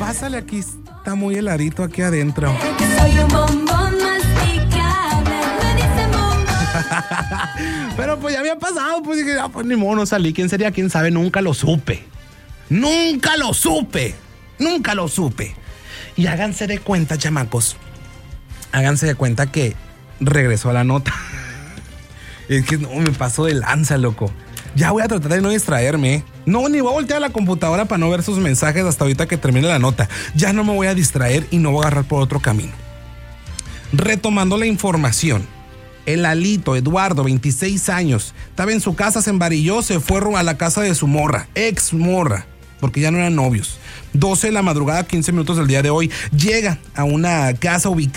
pásale, aquí está muy heladito aquí adentro. Soy un bombón masticable, me dicen bombón. Pero pues ya había pasado, pues dije, pues ni modo, no salí. ¿Quién sería? ¿Quién sabe? Nunca lo supe. Y háganse de cuenta, chamacos. Háganse de cuenta que regresó a la nota. Es que no, me paso de lanza, loco. Ya voy a tratar de no distraerme. No, ni voy a voltear a la computadora para no ver sus mensajes hasta ahorita que termine la nota. Ya no me voy a distraer y no voy a agarrar por otro camino. Retomando la información. El Alito, Eduardo, 26 años, estaba en su casa, se embarilló, se fue a la casa de su morra, ex morra, porque ya no eran novios. 12 de la madrugada, 15 minutos del día de hoy, llega a una casa ubicada